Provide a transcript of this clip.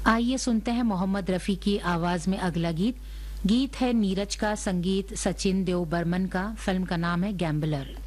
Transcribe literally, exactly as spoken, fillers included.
आइए सुनते हैं मोहम्मद रफी की आवाज में अगला गीत। गीत है नीरज का, संगीत सचिन देव बर्मन का। फिल्म का नाम है गैम्बलर।